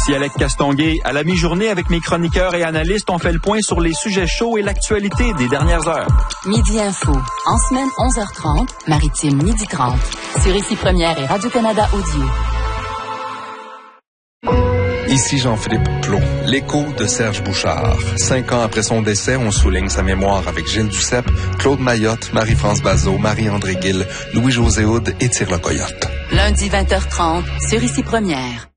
Ici Alec Castonguay. À la mi-journée, avec mes chroniqueurs et analystes, on fait le point sur les sujets chauds et l'actualité des dernières heures. Midi Info. En semaine, 11h30. Maritime, 12h30. Sur Ici Première et Radio-Canada Audio. Ici Jean-Philippe Plot, l'écho de Serge Bouchard. 5 ans après son décès, on souligne sa mémoire avec Gilles Duceppe, Claude Mayotte, Marie-France Bazot, Marie-André Gill, Louis-José Houd et Tire le Coyote. Lundi 20h30 sur Ici Première.